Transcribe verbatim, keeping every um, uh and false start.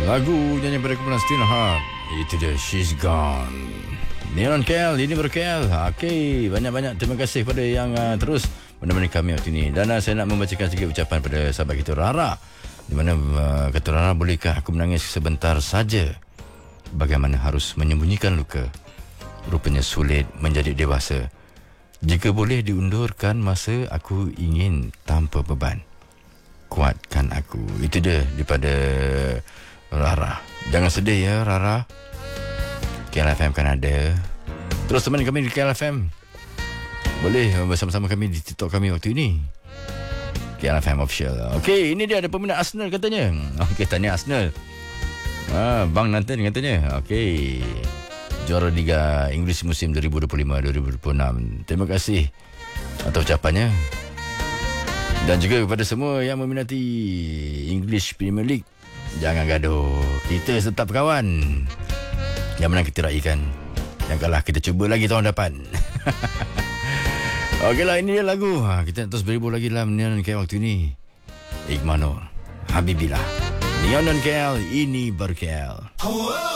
Lagu nyanyi pada kumpulan Steel Heart. Itu dia, She's Gone. Neon K L, ini ber-K L. Okey, banyak-banyak terima kasih kepada yang uh, terus menemani kami waktu ini. Dan uh, saya nak membacakan sedikit ucapan pada sahabat kita Rara. Di mana uh, kata Rara, bolehkah aku menangis sebentar saja? Bagaimana harus menyembunyikan luka? Rupanya sulit menjadi dewasa. Jika boleh diundurkan masa, aku ingin tanpa beban. Kuatkan aku. Itu dia daripada Rara. Jangan sedih ya Rara. K L F M kan ada. Terus temani kami di K L F M. Boleh bersama-sama kami di TikTok kami waktu ini, K L F M Official. Okey, ini dia ada peminat Arsenal katanya. Okey, tanya Arsenal. Ah, Bang Nanten katanya. Okey. Juara Liga Inggeris musim dua ribu dua puluh lima dua ribu dua puluh enam. Terima kasih atas ucapannya. Dan juga kepada semua yang meminati English Premier League, jangan gaduh. Kita tetap kawan. Yang menang kita raikan, yang kalah kita cuba lagi tahun depan. Okeylah, ini dia lagu. Ha, kita terus berhibur lagi dalam Neon K L waktu ini. Iqmanur Habibillah. Neon K L, ini ber-K L.